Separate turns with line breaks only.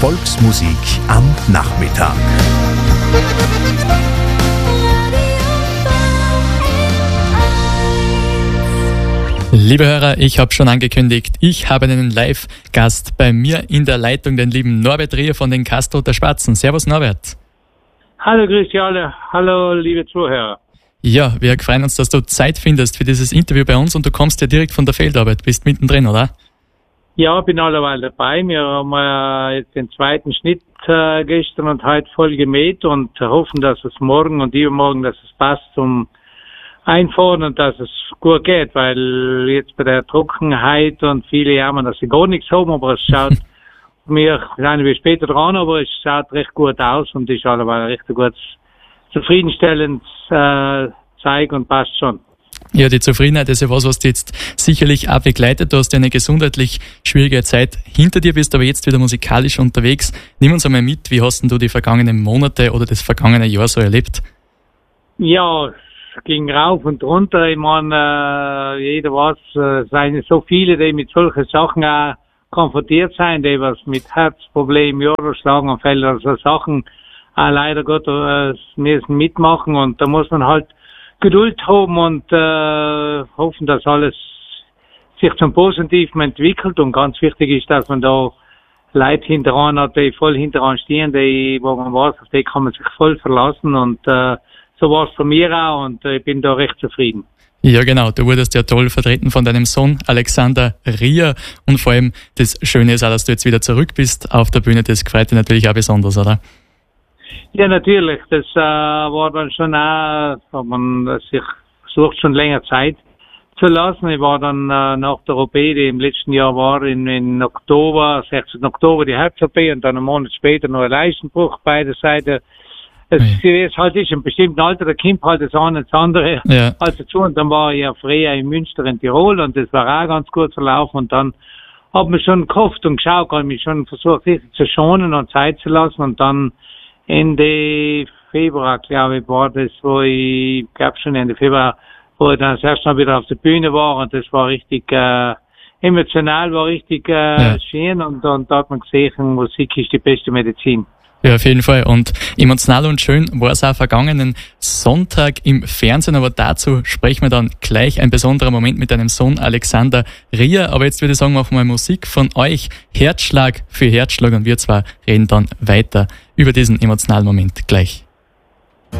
Volksmusik am Nachmittag.
Liebe Hörer, ich habe schon angekündigt, ich habe einen Live-Gast bei mir in der Leitung, den lieben Norbert Rier von den Castroter Spatzen. Servus Norbert.
Hallo, grüß dich alle. Hallo, liebe Zuhörer.
Ja, wir freuen uns, dass du Zeit findest für dieses Interview bei uns und du kommst ja direkt von der Feldarbeit, bist mittendrin, oder?
Ja, bin alleweil dabei. Wir haben jetzt den zweiten Schnitt gestern und heute voll gemäht und hoffen, dass es morgen und übermorgen, dass es passt zum Einfahren und dass es gut geht, weil jetzt bei der Trockenheit und viele jammern, dass sie gar nichts haben, aber es schaut, wir sind später dran, aber es schaut recht gut aus und ist alleweil recht gut zufriedenstellend Zeug und passt schon.
Ja, die Zufriedenheit ist ja was du jetzt sicherlich auch begleitet. Du hast ja eine gesundheitlich schwierige Zeit hinter dir, bist aber jetzt wieder musikalisch unterwegs. Nimm uns einmal mit, wie hast denn du die vergangenen Monate oder das vergangene Jahr so erlebt?
Ja, es ging rauf und runter. Ich meine, jeder weiß, es sind so viele, die mit solchen Sachen auch konfrontiert sind, die was mit Herzproblemen, Schlaganfällen oder so Sachen leider Gottes müssen mitmachen und da muss man halt Geduld haben und hoffen, dass alles sich zum Positiven entwickelt und ganz wichtig ist, dass man da Leute hinteran hat, die voll hinteran stehen, wo man weiß, auf die kann man sich voll verlassen und so war es von mir auch und ich bin da recht zufrieden.
Ja, genau. Du wurdest ja toll vertreten von deinem Sohn Alexander Rier und vor allem das Schöne ist auch, dass du jetzt wieder zurück bist auf der Bühne. Das gefreut dich natürlich auch besonders, oder?
Ja, natürlich. Das war dann schon auch, hat man sich versucht, schon länger Zeit zu lassen. Ich war dann nach der OP, die im letzten Jahr war, in Oktober, 16. Oktober die Herz-OP und dann einen Monat später noch ein Leistenbruch beide Seiten. Es ist halt in einem bestimmten Alter, da kommt halt das eine und das andere halt dazu. Und dann war ich ja früher in Münster in Tirol und das war auch ganz gut verlaufen. Und dann hat man schon gehofft und geschaut, hat mich schon versucht, sich zu schonen und Zeit zu lassen. Und dann Ende Februar, glaube ich, war das, wo ich glaube schon Ende Februar, wo ich dann das erste Mal wieder auf der Bühne war. Und das war richtig emotional, war richtig schön. Und da hat man gesehen, Musik ist die beste Medizin.
Ja, auf jeden Fall. Und emotional und schön war es auch vergangenen Sonntag im Fernsehen, aber dazu sprechen wir dann gleich. Ein besonderer Moment mit deinem Sohn Alexander Rier. Aber jetzt würde ich sagen, machen wir Musik von euch. Herzschlag für Herzschlag und wir zwei reden dann weiter über diesen emotionalen Moment gleich.